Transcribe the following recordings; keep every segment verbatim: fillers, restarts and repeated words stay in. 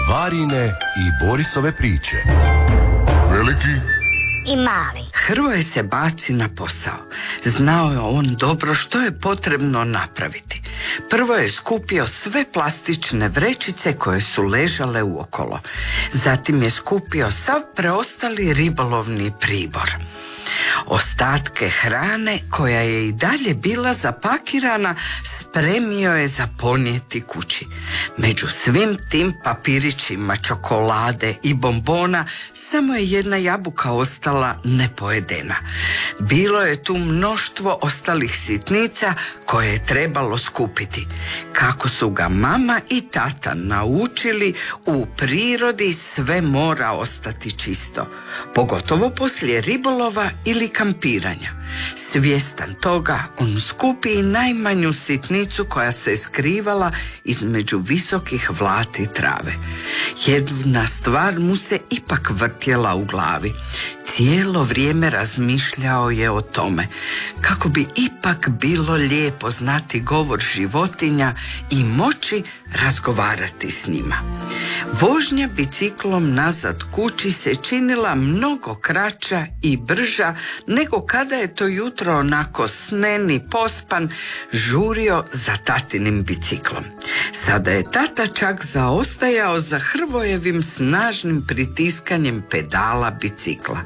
Varine i Borisove priče. Veliki i mali. Hrvoje se baci na posao. Znao je on dobro što je potrebno napraviti. Prvo je skupio sve plastične vrećice koje su ležale uokolo. Zatim je skupio sav preostali ribolovni pribor. Ostatke hrane, koja je i dalje bila zapakirana, spremio je za ponijeti kući. Među svim tim papirićima čokolade i bombona samo je jedna jabuka ostala nepojedena. Bilo je tu mnoštvo ostalih sitnica koje je trebalo skupiti. Kako su ga mama i tata naučili, u prirodi sve mora ostati čisto, pogotovo poslije ribolova ili kampiranja. Svjestan toga, on skupi i najmanju sitnicu koja se skrivala između visokih vlati trave. Jedna stvar mu se ipak vrtjela u glavi. Cijelo vrijeme razmišljao je o tome kako bi ipak bilo lijepo znati govor životinja i moći razgovarati s njima. Vožnja biciklom nazad kući se činila mnogo kraća i brža nego kada je to jutro onako snen i pospan žurio za tatinim biciklom. Sada je tata čak zaostajao za Hrvojevim snažnim pritiskanjem pedala bicikla.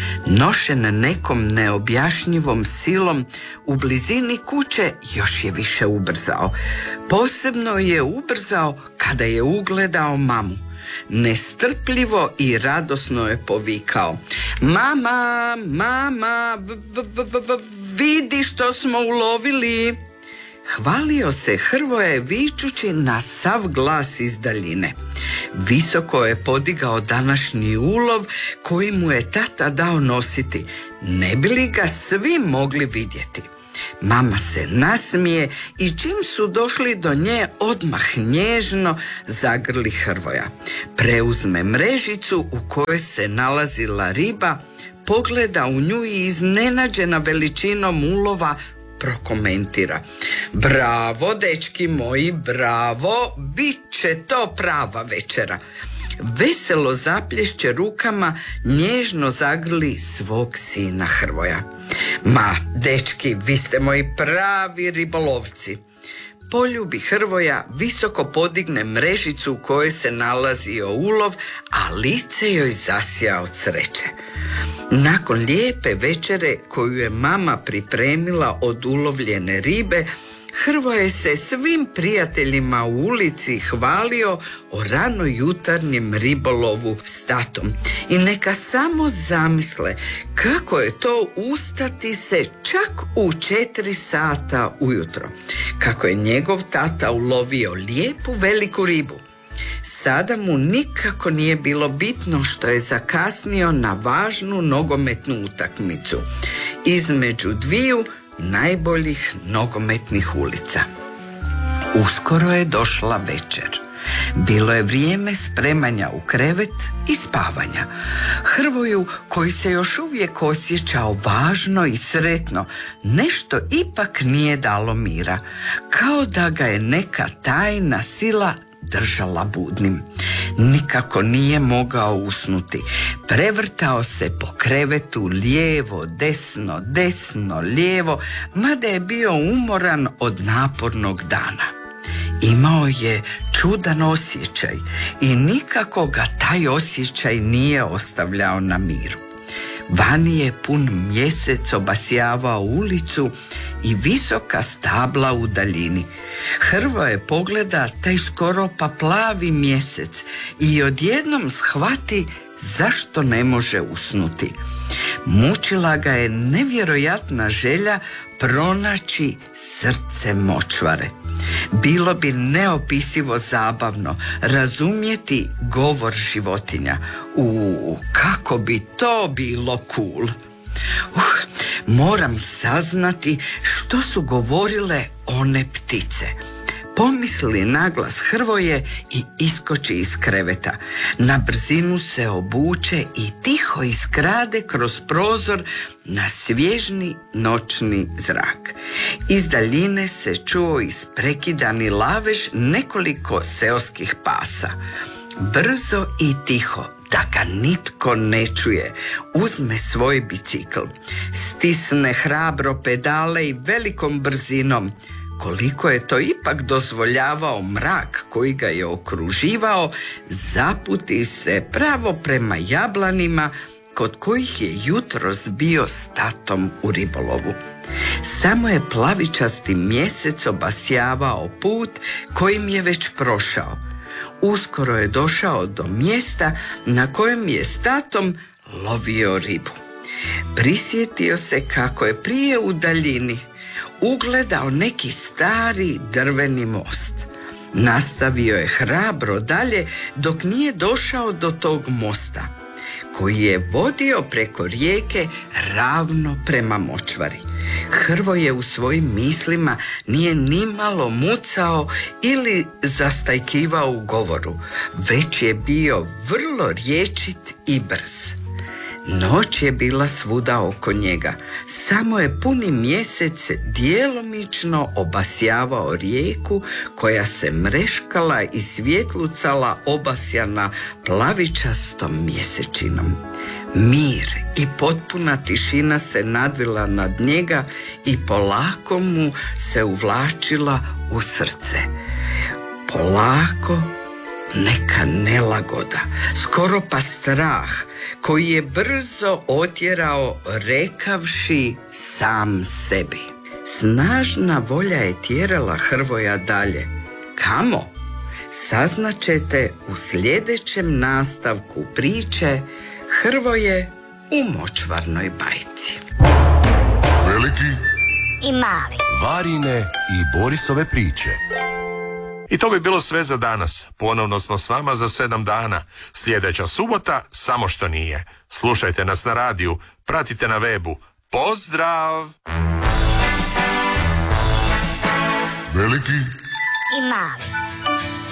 Nošen nekom neobjašnjivom silom, u blizini kuće još je više ubrzao. Posebno je ubrzao kada je ugledao mamu. Nestrpljivo i radosno je povikao: Mama, mama, v, v, v, v, vidi što smo ulovili. Hvalio se Hrvoje vičući na sav glas iz daljine. Visoko je podigao današnji ulov koji mu je tata dao nositi, ne bi li ga svi mogli vidjeti. Mama se nasmije i čim su došli do nje, odmah nježno zagrli Hrvoja. Preuzme mrežicu u kojoj se nalazila riba, pogleda u nju i iznenađena veličinom ulova prokomentira: Bravo, dečki moji, bravo, bit će to prava večera. Veselo zaplješće rukama, nježno zagrli svog sina Hrvoja. Ma, dečki, vi ste moji pravi ribolovci. Poljubi Hrvoja, visoko podigne mrežicu u kojoj se nalazio ulov, a lice joj zasja od sreće. Nakon lijepe večere koju je mama pripremila od ulovljene ribe, Hrvoje se svim prijateljima u ulici hvalio o rano jutarnjem ribolovu s tatom. I neka samo zamisle kako je to ustati se čak u četiri sata ujutro. Kako je njegov tata ulovio lijepu veliku ribu. Sada mu nikako nije bilo bitno što je zakasnio na važnu nogometnu utakmicu između dviju najboljih nogometnih ulica. Uskoro je došla večer. Bilo je vrijeme spremanja u krevet i spavanja. Hrvoju, koji se još uvijek osjećao važno i sretno, nešto ipak nije dalo mira, kao da ga je neka tajna sila držala budnim. Nikako nije mogao usnuti. Prevrtao se po krevetu lijevo, desno, desno, lijevo, mada je bio umoran od napornog dana. Imao je čudan osjećaj i nikako ga taj osjećaj nije ostavljao na miru. Vani je pun mjesec obasjavao ulicu i visoka stabla u daljini. Hrvoje pogleda taj skoro pa plavi mjesec i odjednom shvati zašto ne može usnuti. Mučila ga je nevjerojatna želja pronaći srce močvare. Bilo bi neopisivo zabavno razumjeti govor životinja. U, kako bi to bilo cool. Uh, moram saznati što su govorile one ptice. Pomisli naglas Hrvoje i iskoči iz kreveta. Na brzinu se obuče i tiho iskrade kroz prozor na svježni noćni zrak. Iz daljine se čuo isprekidani lavež nekoliko seoskih pasa. Brzo i tiho, da ga nitko ne čuje, uzme svoj bicikl, stisne hrabro pedale i velikom brzinom, koliko je to ipak dozvoljavao mrak koji ga je okruživao, zaputi se pravo prema jablanima kod kojih je jutros bio s tatom u ribolovu. Samo je plavičasti mjesec obasjavao put kojim je već prošao. Uskoro je došao do mjesta na kojem je s tatom lovio ribu. Prisjetio se kako je prije u daljini ugledao neki stari drveni most. Nastavio je hrabro dalje dok nije došao do tog mosta, koji je vodio preko rijeke ravno prema močvari. Hrvoje u svojim mislima nije nimalo mucao ili zastajkivao u govoru, već je bio vrlo rječit i brz. Noć je bila svuda oko njega, samo je puni mjesec djelomično obasjavao rijeku koja se mreškala i svjetlucala obasjana plavičastom mjesečinom. Mir i potpuna tišina se nadvila nad njega i polako mu se uvlačila u srce. Polako neka nelagoda, skoro pa strah, koji je brzo otjerao rekavši sam sebi. Snažna volja je tjerala Hrvoja dalje. Kamo? Saznaćete u sljedećem nastavku priče Hrvoje u močvarnoj bajci. Veliki i mali. Varine i Borisove priče. I to bi bilo sve za danas. Ponovno smo s vama za sedam dana. Sljedeća subota, samo što nije. Slušajte nas na radiju, pratite na webu. Pozdrav! Veliki I mali.